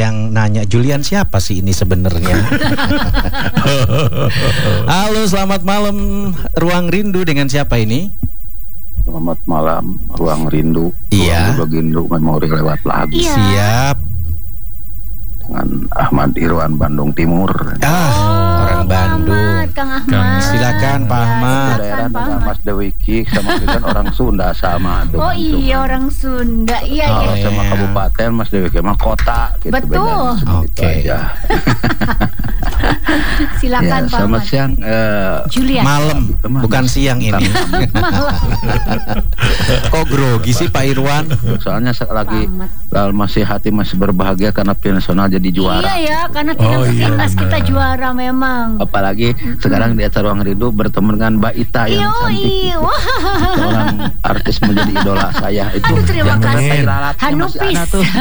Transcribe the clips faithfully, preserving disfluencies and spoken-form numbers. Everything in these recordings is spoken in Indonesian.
yang nanya, Julian siapa sih ini sebenarnya? Halo, selamat malam Ruang Rindu, dengan siapa ini? Selamat malam Ruang Rindu. Iya. Ruang Rindu memori lewat lagu. Iya. Siap. Dengan Ahmad Irwan, Bandung Timur. Ah, Oh, orang Pak Bandung. Ahmad, Kang Ahmad. Kang- Silakan Pak Ya, Ahmad. Daerah silakan, Pak dengan Ahmad. Mas Dewiki sama itu kan orang Sunda sama tuh. Oh iya, orang Sunda. Iya, Oh, iya. sama Iya. kabupaten, Mas Dewiki mah kota gitu. Betul. bedanya, seperti itu Oke. aja. Silakan Ya, Pak selamat Ahmad. siang. eh, Julian. Malam, bukan siang ini. Kok grogi sih Pak Irwan? Soalnya se- lagi Ahmad. lal masih hati masih berbahagia karena tim nasional jadi juara. Iya ya, karena timnas Oh, iya, timnas kita benar. juara memang. Apalagi sekarang di acara Ruang Rindu bertemu dengan Mbak Ita yang cantik. Yoi, wah. Seorang artis menjadi idola saya itu. Aduh, terima yang kasih. benar ralatnya masih Hanupis. ada tuh.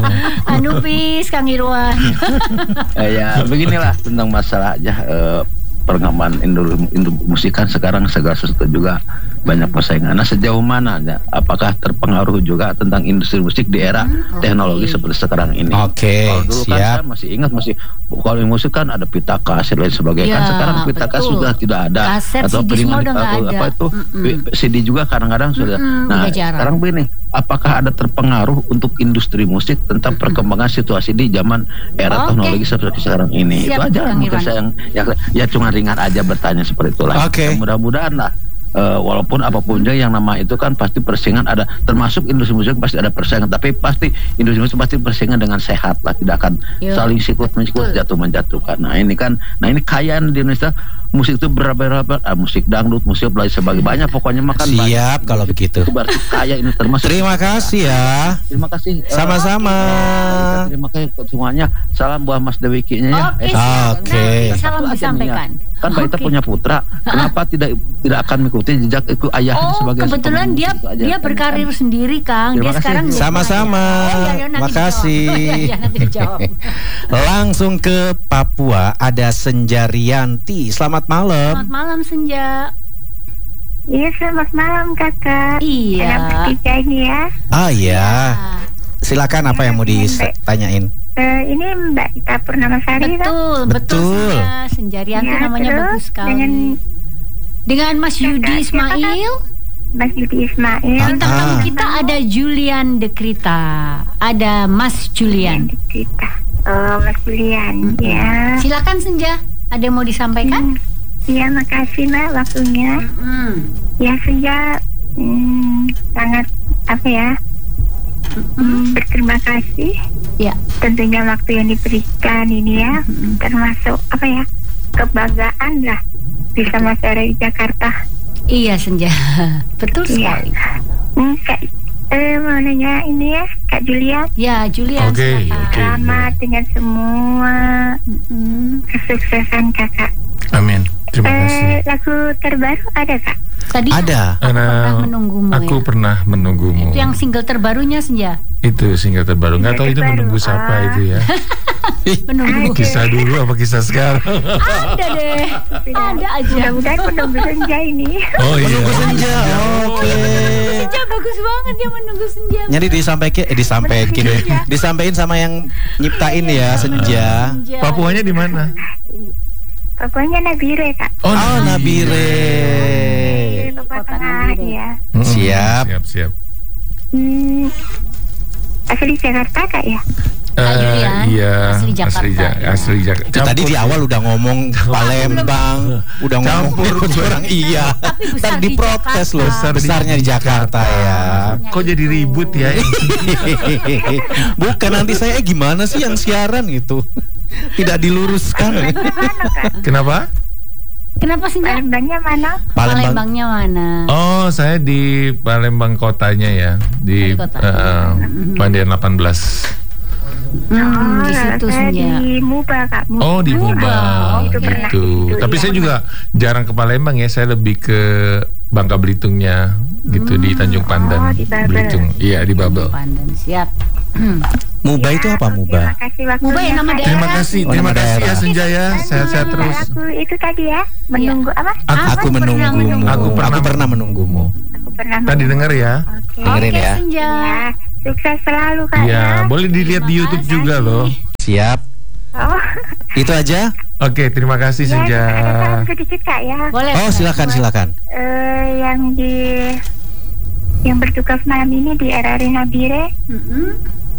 Hanupis, Kang Irwan. Eh, ya beginilah tentang masalah aja eh, perkembangan industri, industri musik kan sekarang segala sesuatu juga banyak persaingan. Nah, sejauh mana ya, apakah terpengaruh juga tentang industri musik di era Hmm, teknologi oke. seperti sekarang ini? Oke, Kalau dulu kan siap. saya masih ingat, masih kalau yang musik kan ada pita kaset lain sebagainya. Kan Ya, sekarang pita kaset betul. sudah tidak ada. Kaset, atau C D piringan semua udah nggak atau ada. apa itu Mm-mm. C D juga kadang-kadang sudah. Mm-mm, Nah, udah jarang. sekarang begini, apakah ada terpengaruh untuk industri musik tentang perkembangan situasi di zaman era Oke. teknologi seperti sekarang ini? Siap, Itu aja Kang mungkin Irwan. saya yang ya, ya cuma ringan aja bertanya seperti itulah. Oke. Ya, mudah-mudahan lah. eh, walaupun apapun juga yang nama itu kan pasti persaingan ada, termasuk industri musik pasti ada persaingan, tapi pasti industri musik pasti persaingan dengan sehat lah, tidak akan Yo, saling sikut mensikut, betul. jatuh menjatuhkan. Nah ini kan, nah ini kayaan di Indonesia musik itu berapa-berapa, ah, musik dangdut, musik lain sebagainya, banyak pokoknya makan Siap kalau begitu. itu berarti kaya ini termasuk. Terima kasih ya. Terima kasih. eh, Sama-sama. kita terima kasih untuk semuanya. Salam buat Mas Dewikinya ya. Oke, Eh, siap. Oke. Nanti salam satu aja nih disampaikan. ya. Kan Mbak Ita Oke. punya putra, kenapa tidak tidak akan mengikuti jejak itu ayahnya Oh, sebagai kebetulan seorang dia musik? Itu aja. dia berkarir sendiri, Kang. Terima Dia kasih. sekarang jadi Sama-sama. pengajar. Oh, iya, iya, nanti Makasih. dijawab. Iya, iya, nanti dijawab. Langsung ke Papua, ada Senjarianti. Selamat malam. Selamat malam Senja. Iya, selamat malam kakak. Iya. Anak bertiga ini ya. Ah ya, silakan apa yang mau ditanyain? Eh, ini Mbak Ita Purnamasari kan? Betul, betul, Betul. Senja. Senjarianti Ya, namanya terus bagus sekali. dengan Dengan Mas Kakak, Yudi siapa, Ismail. Mas Yudi Ismail. Bintang Ah. tamu kita ada Julian Dekrita. Ada Mas Julian. Kita. Oh, Mas Julian. Mm-mm. Ya. Silakan Senja. Ada yang mau disampaikan? Hmm. Iya, makasih Mbak waktunya. Mm-mm. Ya, Senja hmm, sangat apa ya? Hmm, berterima kasih. Ya. Tentunya waktu yang diberikan ini ya, Mm-mm. termasuk apa ya? Kebanggaan lah bisa Mas ada di Jakarta. Iya Senja. Betul Iya. sekali. Hmm, Kak, eh, mau nanya ini ya, Kak Julia. Ya, Julian. Oke, silakan. oke. Selamat dengan semua Mm-mm. kesuksesan kakak. Amin. Terima Eh, kasih. lagu terbaru ada kak? Tadi Ada. Aku pernah Anak- menunggumu. Aku ya. pernah menunggumu. Itu yang single terbarunya Senja. Itu single terbaru. Nggak tahu itu Terbaru. menunggu siapa Ah. itu ya. Menunggu. Oke. Kisah dulu apa kisah sekarang? Ada deh. Ada aja. Mudah-mudahan menunggu senja ini. Oh iya. Menunggu senja. Oke. Senja bagus banget dia menunggu senja. Jadi disampaikan, eh, disampaikan, Senja. disampaikan sama yang nyiptain ya Senja. Senja. Papuanya di mana? Pokoknya Nabire kak. Oh, Nabire. Di Papua Kota Tengah Nabire. ya. Mm-mm. Siap. Siap, siap. Hmm, asli Jakarta kak ya? Kak Eh, Julian, iya, asli Jakarta, asli, Ja- ya. asli Jakarta. Itu tadi di awal udah ngomong Palembang, udah ngomong Campur. orang iya. Tapi besar Ntar di diprotes loh, Jakarta. besarnya di Jakarta ya. Kok jadi ribut ya? Bukan, nanti saya eh, gimana sih yang siaran itu tidak diluruskan. Mana kak? Kenapa? Kenapa Senja? Palembangnya mana? Palembang. Palembangnya mana? Oh, saya di Palembang kotanya ya, di Di kota. eh, Pandian delapan belas. Hmm, di situ saya Senja. di Muba kak. Muba. Oh, di Muba. Oh, itu pernah. Gitu. Itu, Tapi iya. saya juga jarang ke Palembang ya, saya lebih ke Bangka Belitungnya gitu, di Tanjung Pandan. Oh, di Babel. Belitung. Iya, di Babel. Pandan siap. Muba itu apa Muba? Terima kasih waktunya. Muba yang nama Kak. daerah. Terima kasih, Oh, terima nama kasih ya daerah. Senjaya. Sehat-sehat terus. Aku itu tadi ya, menunggu apa? Aku, aku menunggumu. Aku pernah- Aku pernah menunggumu. Aku pernah Tadi menunggu. dengar ya. Oke. Dengerin Oke ya. Senja. Ya, sukses selalu kak Iya, ya. boleh dilihat di Terima YouTube kasih. juga loh. Siap. Oh, Itu aja. Oke, terima kasih ya, Senja. ada saran sedikit Kak ya. Boleh. Oh, silakan silakan. Eh, yang di yang bertugas malam ini di R R I Nabire, Mm-mm.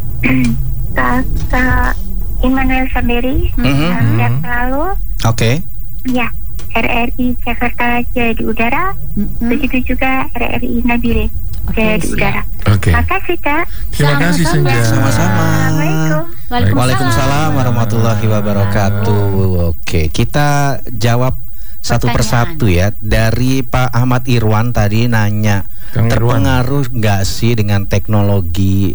Kakak Immanuel Samberi, Mhm. yang selalu, Oke. ya R R I Jakarta Jaya di Udara, Mm-mm. begitu juga R R I Nabire Jaya Oke, di siap. Udara. Oke. Makasih Kak. Terima kasih Sama-sama. Senja. Sama-sama. Assalamualaikum. Waalaikumsalam warahmatullahi wabarakatuh. Oke, kita jawab satu Pertanyaan. persatu ya. Dari Pak Ahmad Irwan tadi nanya, Kang Irwan. terpengaruh nggak sih dengan teknologi?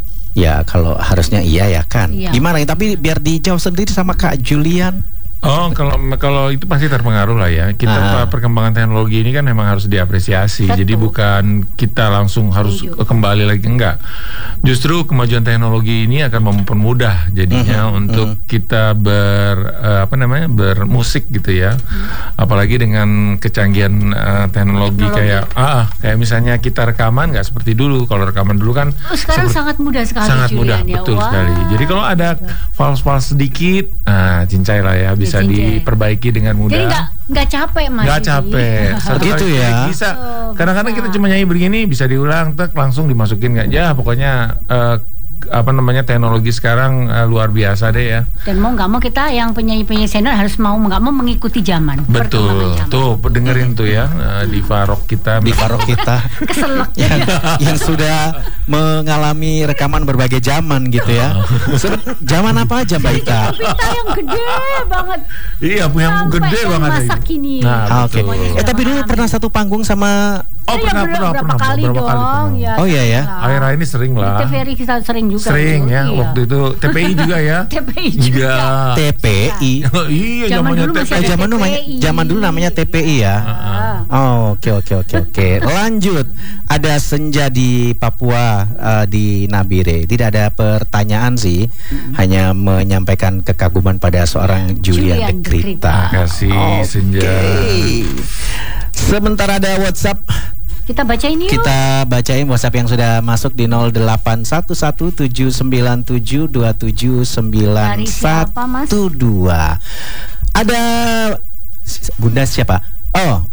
Ya kalau harusnya iya ya kan. Iya. Gimana? Tapi biar dijawab sendiri sama Kak Julian. Oh, kalau kalau itu pasti terpengaruh lah ya. Kita Ah. perkembangan teknologi ini kan memang harus diapresiasi. Betul. Jadi bukan kita langsung harus Setuju. kembali lagi, enggak. Justru kemajuan teknologi ini akan mempermudah jadinya Mhm, untuk mhm. kita ber eh, apa namanya? bermusik gitu ya. Apalagi dengan kecanggihan eh, teknologi, Teknologi. kayak ah kayak misalnya kita rekaman nggak seperti dulu. Kalau rekaman dulu kan Oh, sekarang seperti- sangat mudah sekali sangat mudah, Julian, ya. betul Wah. sekali. Jadi kalau ada fals-fals sedikit, ah cincai lah ya, bisa Ya, cincai. diperbaiki dengan mudah. Jadi nggak nggak capek Mas. Nggak Didi. capek. Satu Begitu kali ya. klik bisa. Oh, Kadang-kadang bisa. kita cuma nyanyi begini, bisa diulang, tek langsung dimasukin nggak? Ya pokoknya eh, apa namanya teknologi sekarang eh, luar biasa deh ya. Dan mau nggak mau kita yang penyanyi-penyanyi senior harus mau nggak mau mengikuti zaman. perkembangan Betul. zaman. Tuh dengerin tuh ya eh, di Farok kita. Di Farok kita Keselak. yang, yang sudah mengalami rekaman berbagai zaman gitu ya. Sebe- Zaman apa aja Mbak Ika? Kita yang gede banget. Iya, punya Sampai gede yang banget. masa ini. kini. Nah, Ah, Oke. Semuanya Eh sudah tapi dulu mengalami. pernah satu panggung sama. Oh, Iya, pernah, belum- pernah, berapa pernah, kali beberapa kali dong. pernah. Ya, Oh, iya ya. lah. Akhir ini sering Di lah. T V R kita sering juga. Sering dulu, ya iya. waktu itu T P I juga ya. T P I juga. Enggak. T P I. Iya, Zaman zamannya dulu T P I. masih Eh, ada zaman dulu namanya T P I. zaman dulu namanya T P I ya. Ah. Oh, oke oke oke oke. Lanjut. Ada senja di Papua eh, di Nabire. Tidak ada pertanyaan sih, hanya menyampaikan kekaguman pada seorang Julian Julian de Krita. de Kasih Oke. Senja. Sebentar ada WhatsApp. Kita baca ini yuk. Kita bacain WhatsApp yang sudah masuk di nol delapan satu satu tujuh sembilan tujuh dua tujuh sembilan Dari siapa, Mas? satu dua. Ada Bunda siapa? Oh.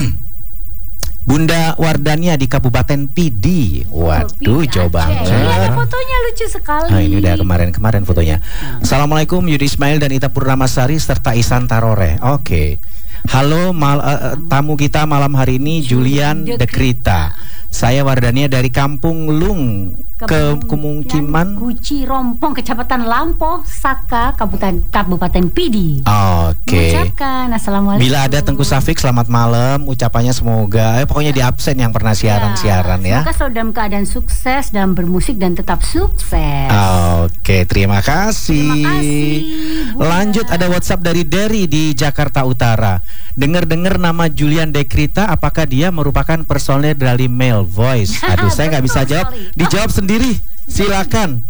Bunda Wardania di Kabupaten Pidi. Waduh, Pidi jauh Aceh. banget. Ini ada fotonya lucu sekali. Nah, ini udah kemarin-kemarin fotonya. Assalamualaikum Yudi Ismail dan Ita Purnamasari serta Isan Tarore. Oke. Halo mal- eh, tamu kita malam hari ini Julian de Krita. Saya Wardania dari Kampung Lung ke Kemungkiman. Guci Rompong, Kecamatan Lampo, Saka, Kabupaten Kabupaten Pidi. Oke. Mengucapkan assalamualaikum. Bila ada Tengku Safik, selamat malam. Ucapannya semoga, eh, pokoknya di absen yang pernah siaran-siaran ya. Semoga selalu dalam keadaan sukses dalam bermusik dan tetap sukses. Oke, terima kasih. Terima kasih, Bunda. Lanjut ada WhatsApp dari Derry di Jakarta Utara. Dengar-dengar nama Julian de Krita, apakah dia merupakan personel dari Male Voice? Aduh, saya nggak bisa Betul jawab. sekali. Dijawab sendiri. Silakan.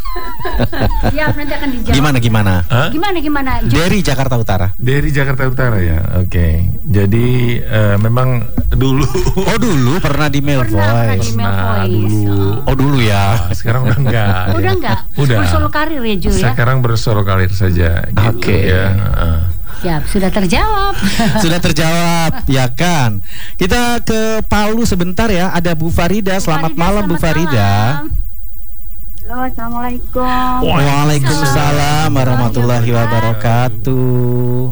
Ya, nanti akan dijawab. Gimana gimana? Hah? Gimana gimana? Ju- Dari Jakarta Utara. Dari Jakarta Utara ya. Oke. Jadi eh, memang dulu. Oh dulu pernah di Male Pernah, pernah di Voice. Male Nah, Voice. dulu. Oh dulu ya. Ah, sekarang udah enggak. Udah ya. enggak? Udah. Bersolo karir ya, Ju ya? Sekarang bersolo karir saja. Gitu, Oke. Ya. Heeh. Siap, sudah terjawab. Sudah terjawab, ya kan? Kita ke Palu sebentar ya. Ada Bu Farida. Selamat Bu Farida, malam Bu selamat Farida. malam. Halo, assalamualaikum. Waalaikumsalam warahmatullahi wabarakatuh.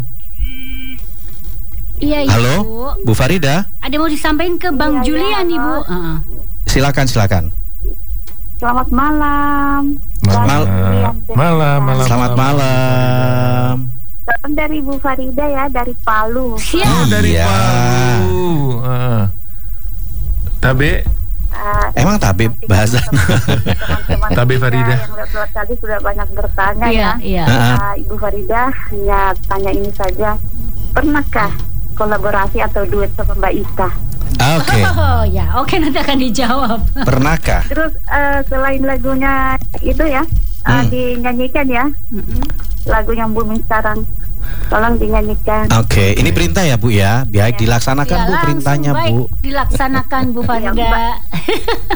Iya, Ibu. Halo, Bu Farida. Ada mau disampaikan ke Bang Iya, Julian, iya, Ibu? halo. Heeh. Silakan silakan. Selamat malam. Malam. Julian de Malam, Krita. malam. Selamat malam. Salam dari Bu Farida ya, dari Palu. Siap. Oh, dari Iya. Palu. Heeh. Tabe. Ah, Emang tabe nanti bahasa? teman-teman Tabe kita Farida. yang lewat tadi sudah banyak bertanya Iya, ya. iya. Heeh. Ah, Ibu Farida hanya tanya ini saja. Pernahkah kolaborasi atau duet sama Mbak Ika? Oke. Oh ya, oke nanti akan dijawab. Pernahkah? Terus eh, selain lagunya itu ya, eh, Hmm. dinyanyikan ya, Mm-mm. lagu yang booming sekarang. Tolong dinyanyikan. Oke, ini perintah ya Bu ya. Biar dilaksanakan Ya, Bu langsung perintahnya baik Bu. dilaksanakan Bu Iya, Farida.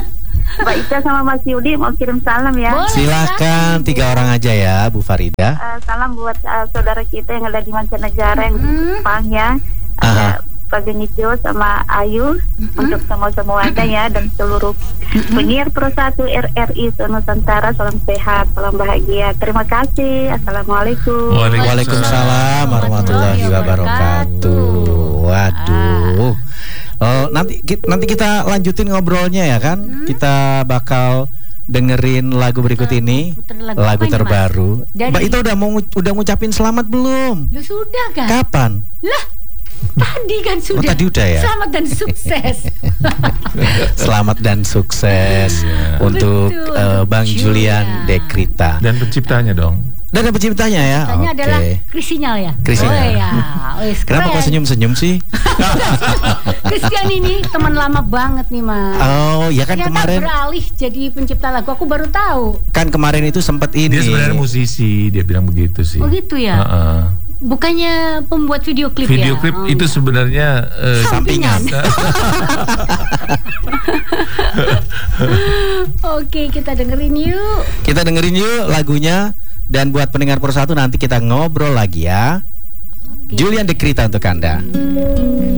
Mbak Ika sama Mas Yudi mau kirim salam ya. Boleh. Silahkan tiga orang aja ya Bu Farida. Uh, salam buat uh, saudara kita yang ada di mancanegara yang di Jepang ya. Aha. Ada Pak Benicio sama Ayu untuk semua-semuanya ya, dan seluruh penyiar Pro satu R R I Nusantara, salam sehat, salam bahagia. Terima kasih. Assalamualaikum. Waalaikumsalam warahmatullahi wabarakatuh. Waduh. Oh, nanti ki- nanti kita lanjutin ngobrolnya ya kan. Kita bakal dengerin lagu berikut ini, Puter lagu lagu apa ini, Mas? terbaru. Dari- Mbak Ita udah mau ngu- udah ngucapin selamat belum? Lu sudah kan? Kapan? Lah, tadi kan sudah. tadi udah ya? Selamat dan sukses. Selamat dan sukses untuk Betul, eh, Bang Julian. Julian Dekrita. Dan penciptanya dong. Dan ada penciptanya ya. Tanya Oke. adalah Krisinyal ya. Krisinyal. Oh ya. Wes, Kenapa kok keren. senyum-senyum sih? Christian ini teman lama banget nih, Mas. Oh, ya kan Ternyata kemarin beralih jadi pencipta lagu. Aku baru tahu. kan kemarin itu sempat ini. Dia sebenarnya musisi, dia bilang begitu sih. Oh gitu ya. Heeh. Bukannya pembuat video klip Video ya? klip Oh. itu sebenarnya eh, Sampingan. Oke, kita dengerin yuk. Kita dengerin yuk lagunya, dan buat pendengar Pro satu nanti kita ngobrol lagi ya. Oke. Julian Dekrita untuk Anda.